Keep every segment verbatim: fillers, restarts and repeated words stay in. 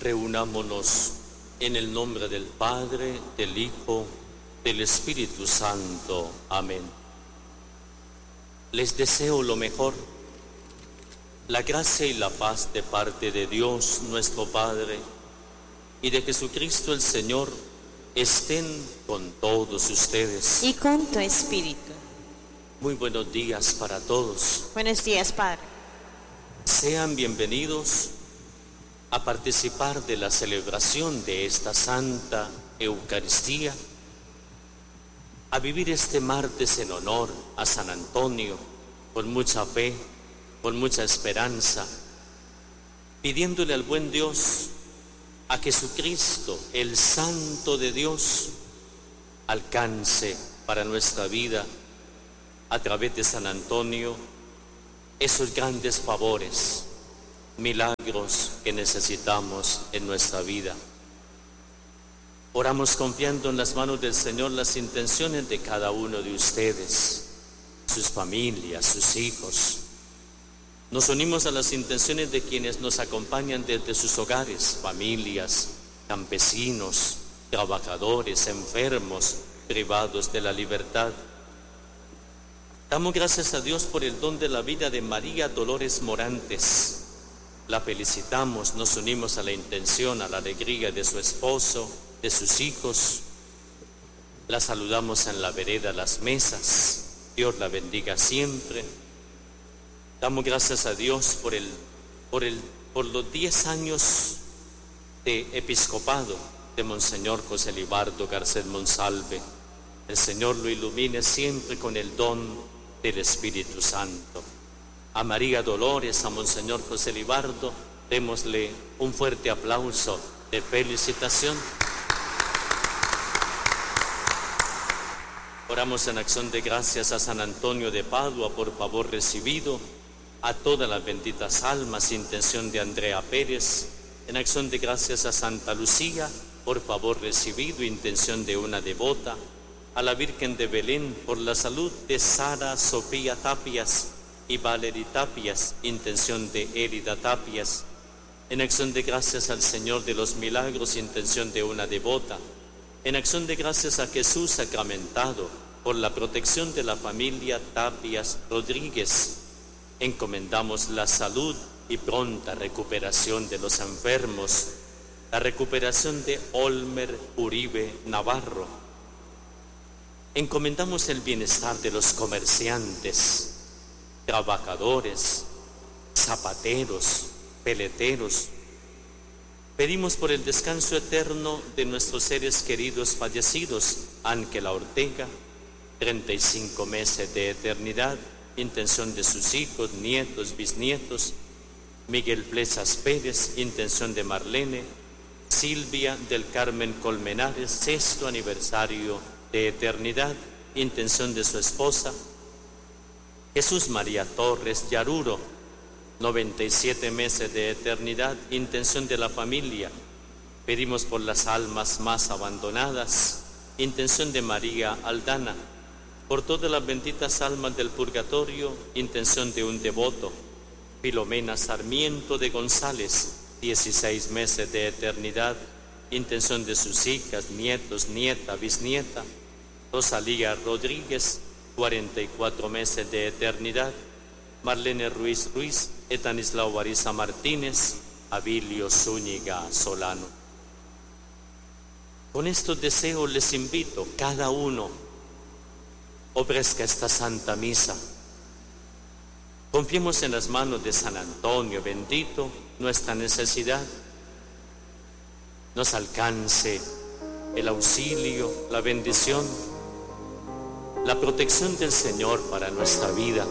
Reunámonos en el nombre del Padre, del Hijo, del Espíritu Santo. Amén. Les deseo lo mejor, la gracia y la paz de parte de Dios nuestro Padre y de Jesucristo el Señor estén con todos ustedes. Y con tu espíritu. Muy buenos días para todos. Buenos días, Padre. Sean bienvenidos a participar de la celebración de esta Santa Eucaristía, a vivir este martes en honor a San Antonio, con mucha fe, con mucha esperanza, pidiéndole al buen Dios, a Jesucristo, el Santo de Dios, alcance para nuestra vida, a través de San Antonio, esos grandes favores, milagros que necesitamos en nuestra vida. Oramos confiando en las manos del Señor las intenciones de cada uno de ustedes, sus familias, sus hijos. Nos unimos a las intenciones de quienes nos acompañan desde sus hogares, familias, campesinos, trabajadores, enfermos, privados de la libertad. Damos gracias a Dios por el don de la vida de María Dolores Morantes. La felicitamos, nos unimos a la intención, a la alegría de su esposo, de sus hijos. La saludamos en la vereda, las mesas. Dios la bendiga siempre. Damos gracias a Dios por, el, por, el, por los diez años de episcopado de Monseñor José Libardo Garcés Monsalve. El Señor lo ilumine siempre con el don del Espíritu Santo. A María Dolores, a Monseñor José Libardo, démosle un fuerte aplauso de felicitación. Oramos en acción de gracias a San Antonio de Padua por favor recibido, a todas las benditas almas, intención de Andrea Pérez, en acción de gracias a Santa Lucía por favor recibido, intención de una devota, a la Virgen de Belén por la salud de Sara Sofía Tapias y Valery Tapias, intención de Érida Tapias, en acción de gracias al Señor de los Milagros, intención de una devota, en acción de gracias a Jesús sacramentado por la protección de la familia Tapias Rodríguez, encomendamos la salud y pronta recuperación de los enfermos, la recuperación de Olmer Uribe Navarro. Encomendamos el bienestar de los comerciantes, trabajadores, zapateros, peleteros. Pedimos por el descanso eterno de nuestros seres queridos fallecidos, Ángela Ortega, treinta y cinco meses de eternidad, intención de sus hijos, nietos, bisnietos, Miguel Flechas Pérez, intención de Marlene, Silvia del Carmen Colmenares, sexto aniversario de eternidad, intención de su esposa, Jesús María Torres Yaruro, noventa y siete meses de eternidad, intención de la familia. Pedimos por las almas más abandonadas, intención de María Aldana, por todas las benditas almas del purgatorio, intención de un devoto, Filomena Sarmiento de González, dieciséis meses de eternidad, intención de sus hijas, nietos, nieta, bisnieta, Rosalía Rodríguez, cuarenta y cuatro meses de eternidad, Marlene Ruiz Ruiz, Etanislao Bariza Martínez, Abilio Zúñiga Solano. Con estos deseos les invito, cada uno ofrezca esta Santa Misa. Confiemos en las manos de San Antonio bendito nuestra necesidad. Nos alcance el auxilio, la bendición, la protección del Señor para nuestra vida.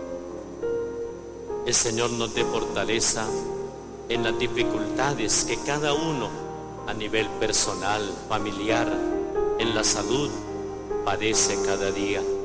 El Señor nos dé fortaleza en las dificultades que cada uno a nivel personal, familiar, en la salud, padece cada día.